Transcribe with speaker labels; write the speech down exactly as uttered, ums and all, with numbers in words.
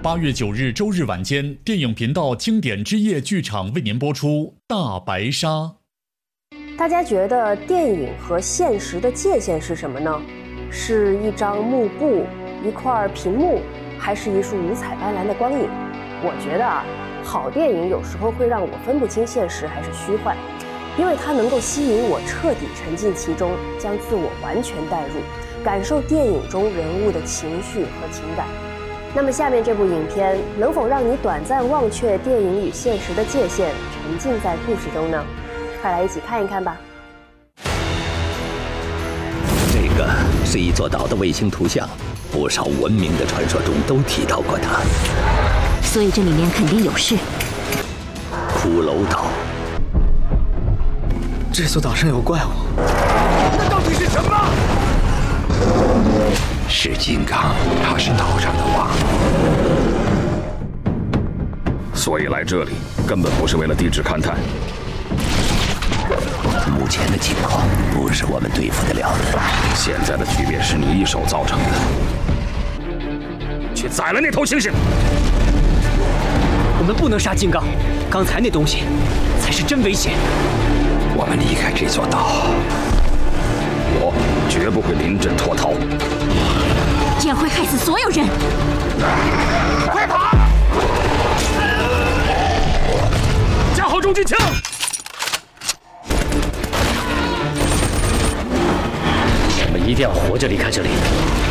Speaker 1: 八月九日周日晚间，电影频道经典之夜剧场为您播出《大白鲨》。
Speaker 2: 大家觉得电影和现实的界限是什么呢？是一张幕布、一块屏幕，还是一束五彩斑斓的光影？我觉得啊，好电影有时候会让我分不清现实还是虚幻，因为它能够吸引我彻底沉浸其中，将自我完全带入，感受电影中人物的情绪和情感。那么下面这部影片能否让你短暂忘却电影与现实的界限，沉浸在故事中呢？快来一起看一看吧。
Speaker 3: 这个是一座岛的卫星图像，不少文明的传说中都提到过它，
Speaker 4: 所以这里面肯定有事。
Speaker 3: 骷髅岛，
Speaker 5: 这座岛上有怪物，
Speaker 6: 那到底是什么？
Speaker 7: 是金刚，他是岛上的王，
Speaker 8: 所以来这里根本不是为了地质勘探。
Speaker 3: 目前的情况不是我们对付得了的。
Speaker 8: 现在的局面是你一手造成的，去宰了那头猩猩。
Speaker 5: 我们不能杀金刚，刚才那东西才是真危险。
Speaker 7: 我们离开这座岛，
Speaker 8: 我绝不会临阵脱逃，
Speaker 4: 这样会害死所有人。
Speaker 6: 快跑！
Speaker 8: 架好重机枪！
Speaker 5: 我们一定要活着离开这里。